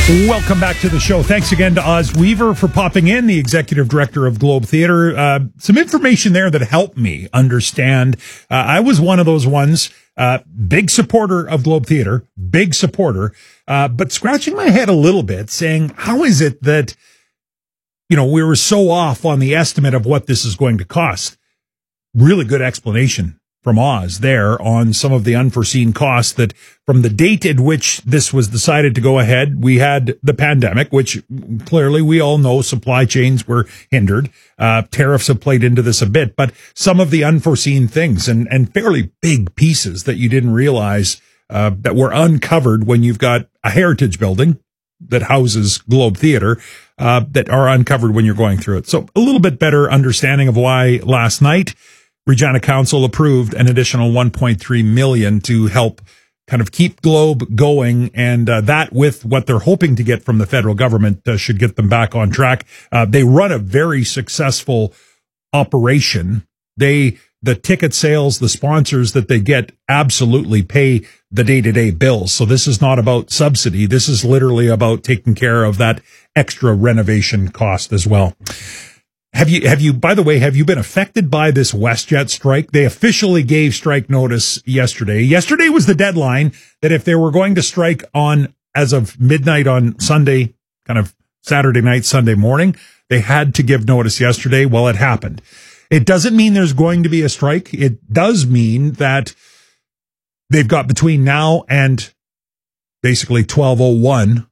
Welcome back to the show. Thanks again to Oz Weaver for popping in, the executive director of Globe Theatre. Some information there that helped me understand. I was one of those ones, big supporter of Globe Theatre, big supporter, but scratching my head a little bit saying, how is it that, we were so off on the estimate of what this is going to cost? Really good explanation from Oz there on some of the unforeseen costs that from the date at which this was decided to go ahead, we had the pandemic, which clearly we all know supply chains were hindered. Tariffs have played into this a bit, but some of the unforeseen things and fairly big pieces that you didn't realize that were uncovered when you've got a heritage building that houses Globe Theatre that are uncovered when you're going through it. So a little bit better understanding of why last night Regina Council approved an additional $1.3 million to help kind of keep Globe going, and that with what they're hoping to get from the federal government should get them back on track. They run a very successful operation. The ticket sales, the sponsors that they get absolutely pay the day-to-day bills. So this is not about subsidy. This is literally about taking care of that extra renovation cost as well. Have you, by the way, have you been affected by this WestJet strike? They officially gave strike notice yesterday. Yesterday was the deadline that if they were going to strike on, as of midnight on Sunday, kind of Saturday night, Sunday morning, they had to give notice yesterday. Well, it happened. It doesn't mean there's going to be a strike. It does mean that they've got between now and basically 12:01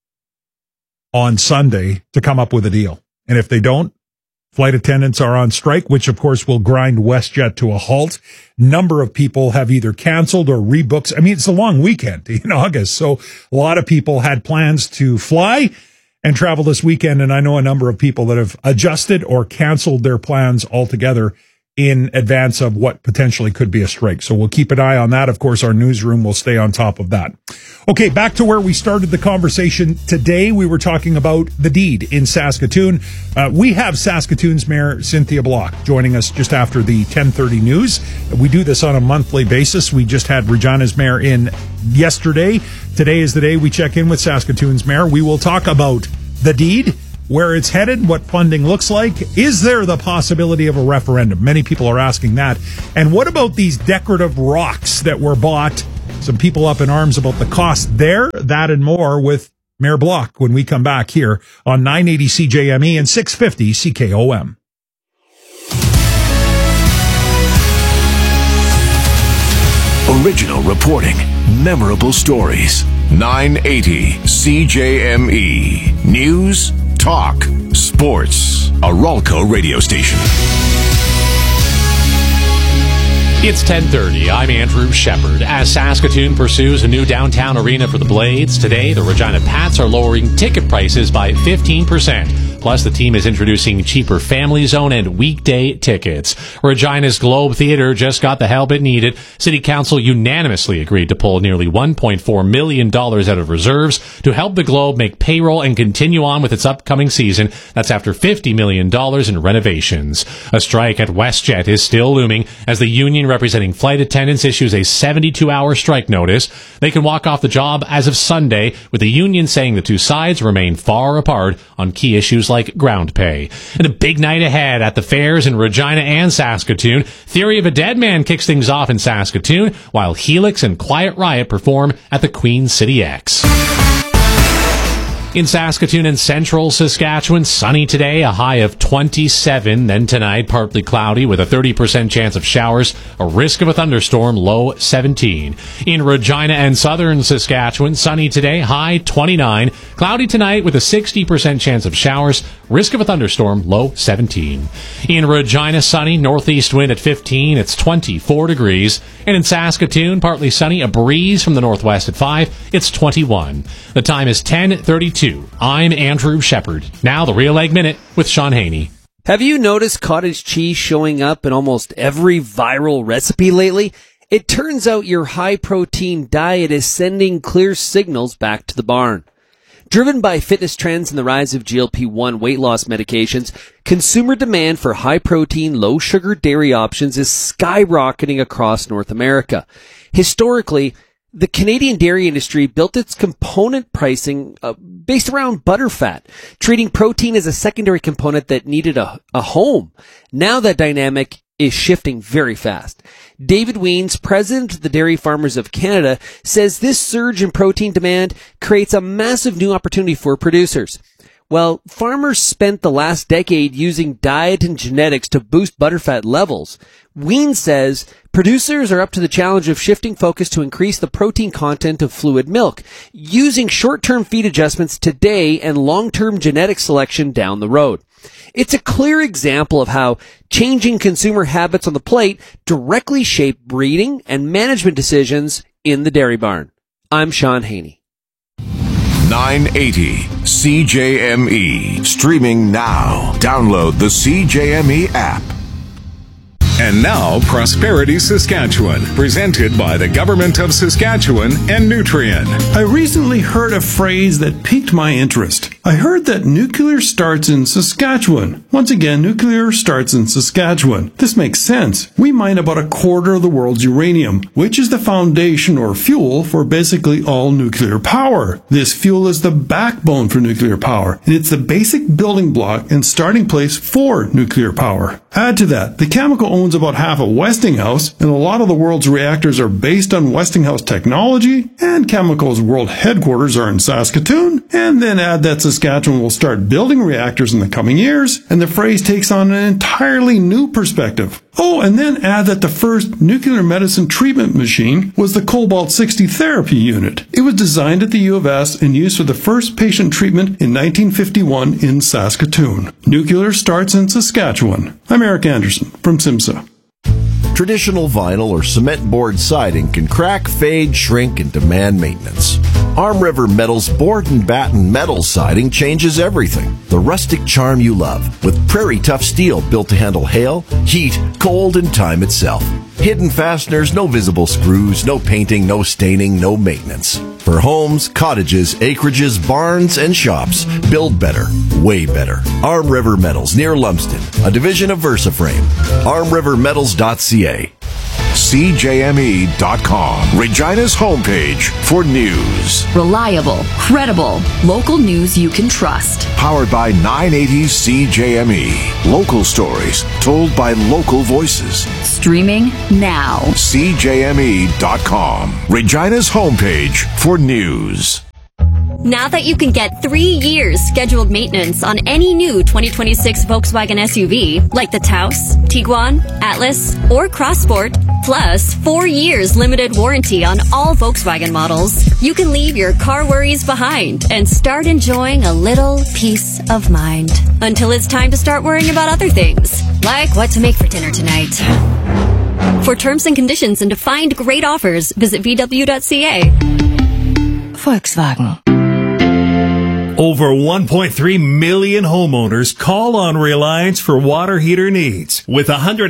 on Sunday to come up with a deal. And if they don't, flight attendants are on strike, which of course will grind WestJet to a halt. Number of people have either canceled or rebooked. I mean, it's a long weekend in August, so a lot of people had plans to fly and travel this weekend, and I know a number of people that have adjusted or canceled their plans altogether in advance of what potentially could be a strike. So we'll keep an eye on that. Of course, our newsroom will stay on top of that. Okay, back to where we started the conversation today. We were talking about the deed in Saskatoon. We have Saskatoon's Mayor Cynthia Block joining us just after the 10:30 news. We do this on a monthly basis. We just had Regina's mayor in yesterday. Today is the day we check in with Saskatoon's mayor. We will talk about the deed, where it's headed, what funding looks like. Is there the possibility of a referendum? Many people are asking that. And what about these decorative rocks that were bought? Some people up in arms about the cost there, that and more with Mayor Block when we come back here on 980 CJME and 650 CKOM. Original reporting, memorable stories. 980 CJME. News, talk, sports. A Ralco radio station. It's 10:30. I'm Andrew Shepard. As Saskatoon pursues a new downtown arena for the Blades, today the Regina Pats are lowering ticket prices by 15%. Plus, the team is introducing cheaper family zone and weekday tickets. Regina's Globe Theatre just got the help it needed. City Council unanimously agreed to pull nearly $1.4 million out of reserves to help the Globe make payroll and continue on with its upcoming season. That's after $50 million in renovations. A strike at WestJet is still looming as the union representing flight attendants issues a 72-hour strike notice. They can walk off the job as of Sunday, with the union saying the two sides remain far apart on key issues like ground pay. And a big night ahead at the fairs in Regina and Saskatoon. Theory of a Dead Man kicks things off in Saskatoon, while Helix and Quiet Riot perform at the Queen City X. In Saskatoon and central Saskatchewan, sunny today, a high of 27. Then tonight, partly cloudy with a 30% chance of showers, a risk of a thunderstorm, low 17. In Regina and southern Saskatchewan, sunny today, high 29. Cloudy tonight with a 60% chance of showers, risk of a thunderstorm, low 17. In Regina, sunny, northeast wind at 15, it's 24 degrees. And in Saskatoon, partly sunny, a breeze from the northwest at 5, it's 21. The time is 10:32. I'm Andrew Shepard. Now the Real Egg Minute with Sean Haney. Have you noticed cottage cheese showing up in almost every viral recipe lately? It turns out your high-protein diet is sending clear signals back to the barn. Driven by fitness trends and the rise of GLP-1 weight loss medications, consumer demand for high-protein, low-sugar dairy options is skyrocketing across North America. Historically, The Canadian dairy industry built its component pricing based around butterfat, treating protein as a secondary component that needed a home. Now that dynamic is shifting very fast. David Wiens, president of the Dairy Farmers of Canada, says this surge in protein demand creates a massive new opportunity for producers. Well, farmers spent the last decade using diet and genetics to boost butterfat levels. Wiens says producers are up to the challenge of shifting focus to increase the protein content of fluid milk, using short-term feed adjustments today and long-term genetic selection down the road. It's a clear example of how changing consumer habits on the plate directly shape breeding and management decisions in the dairy barn. I'm Sean Haney. 980 CJME. Streaming now. Download the CJME app. And now, Prosperity Saskatchewan, presented by the Government of Saskatchewan and Nutrien. I recently heard a phrase that piqued my interest. I heard that nuclear starts in Saskatchewan. Once again, nuclear starts in Saskatchewan. This makes sense. We mine about a quarter of the world's uranium, which is the foundation or fuel for basically all nuclear power. This fuel is the backbone for nuclear power, and it's the basic building block and starting place for nuclear power. Add to that, the chemical owns about half of Westinghouse, and a lot of the world's reactors are based on Westinghouse technology, and Chemical's world headquarters are in Saskatoon, and then add that Saskatchewan will start building reactors in the coming years, and the phrase takes on an entirely new perspective. Oh, and then add that the first nuclear medicine treatment machine was the Cobalt-60 therapy unit. It was designed at the U of S and used for the first patient treatment in 1951 in Saskatoon. Nuclear starts in Saskatchewan. I'm Eric Anderson from SIMSA. Traditional vinyl or cement board siding can crack, fade, shrink, and demand maintenance. Arm River Metal's board and batten metal siding changes everything. The rustic charm you love, with prairie tough steel built to handle hail, heat, cold, and time itself. Hidden fasteners, no visible screws, no painting, no staining, no maintenance. For homes, cottages, acreages, barns, and shops, build better, way better. Arm River Metals near Lumsden, a division of VersaFrame. ArmRiverMetals.ca. CJME.com, Regina's homepage for news. Reliable, credible, local news you can trust. Powered by 980 CJME. Local stories told by local voices. Streaming now. CJME.com, Regina's homepage for news. Now that you can get 3 years scheduled maintenance on any new 2026 Volkswagen SUV, like the Taos, Tiguan, Atlas, or Crossport, plus 4 years limited warranty on all Volkswagen models, you can leave your car worries behind and start enjoying a little peace of mind. Until it's time to start worrying about other things, like what to make for dinner tonight. For terms and conditions and to find great offers, visit VW.ca. Volkswagen. Over 1.3 million homeowners call on Reliance for water heater needs. With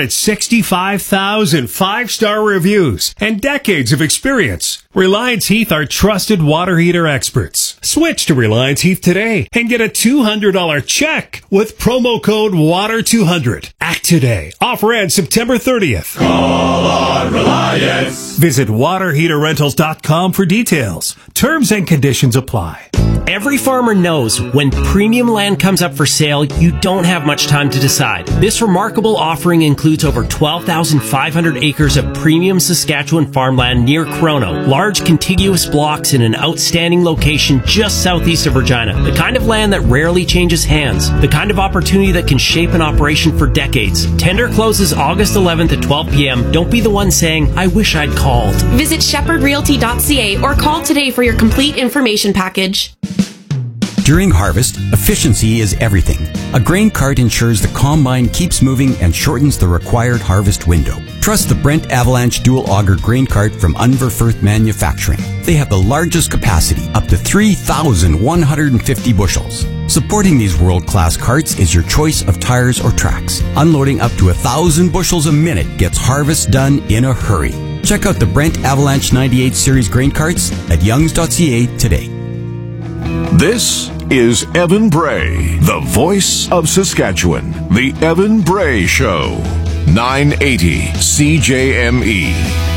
165,000 five-star reviews and decades of experience, Reliance Heath are trusted water heater experts. Switch to Reliance Heath today and get a $200 check with promo code WATER200. Act today. Offer ends September 30th. Call on Reliance. Visit waterheaterrentals.com for details. Terms and conditions apply. Every farmer knows when premium land comes up for sale, you don't have much time to decide. This remarkable offering includes over 12,500 acres of premium Saskatchewan farmland near Crono, large contiguous blocks in an outstanding location just southeast of Regina, the kind of land that rarely changes hands, the kind of opportunity that can shape an operation for decades. Tender closes August 11th at 12 p.m. Don't be the one saying, I wish I'd called. Visit shepherdrealty.ca or call today for your complete information package. During harvest, efficiency is everything. A grain cart ensures the combine keeps moving and shortens the required harvest window. Trust the Brent Avalanche Dual Auger Grain Cart from Unverfirth Manufacturing. They have the largest capacity, up to 3,150 bushels. Supporting these world-class carts is your choice of tires or tracks. Unloading up to 1,000 bushels a minute gets harvest done in a hurry. Check out the Brent Avalanche 98 Series grain carts at youngs.ca today. This is Evan Bray, the voice of Saskatchewan. The Evan Bray Show. 980 CJME.